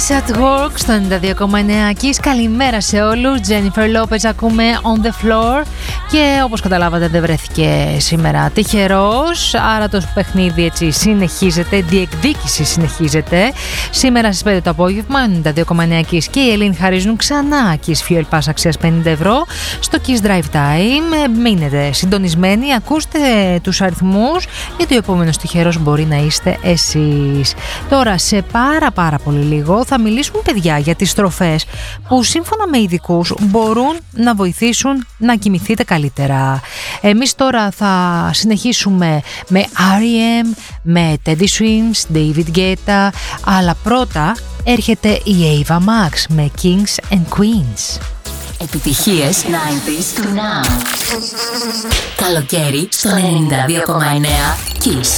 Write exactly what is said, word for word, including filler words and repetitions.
Kiss at Work στο ενενήντα δύο κόμμα εννέα Kiss. Καλημέρα σε όλους. Jennifer Lopez ακούμε On The Floor. Και όπως καταλάβατε δεν βρέθηκε σήμερα τυχερός, άρα το παιχνίδι έτσι συνεχίζεται, διεκδίκηση συνεχίζεται. Σήμερα στις πέντε το απόγευμα ενενήντα δύο κόμμα εννέα Kiss και η Ελλήνη χαρίζουν ξανά Kiss Fuel Pass αξίας πενήντα ευρώ στο Kiss Drive Time. Μείνετε συντονισμένοι, ακούστε τους αριθμούς γιατί ο επόμενος τυχερός μπορεί να είστε εσείς. Τώρα σε πάρα πάρα πολύ λίγο θα μιλήσουμε, παιδιά, για τις στροφές που σύμφωνα με ειδικούς μπορούν να βοηθήσουν να κοιμηθείτε καλύτερα. Εμείς τώρα θα συνεχίσουμε με αρ ι εμ, με Teddy Swims, David Guetta, αλλά πρώτα έρχεται η Ava Max με Kings and Queens. Επιτυχίες ενενήντα to now. Καλοκαίρι στο ενενήντα δύο κόμμα εννέα Kiss.